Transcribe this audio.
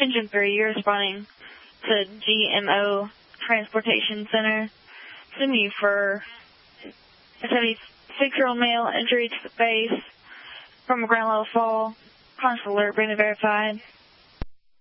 Engine 3, you're responding to GMO Transportation Center. Sue for a 76-year-old male, injury to the face from a ground level fall. Consular, bring it verified.